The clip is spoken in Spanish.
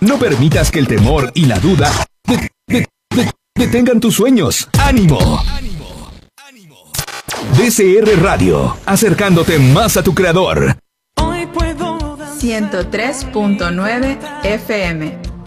No permitas que el temor y la duda detengan tus sueños. ¡Ánimo! DCR Radio, acercándote más a tu creador. 103.9 FM.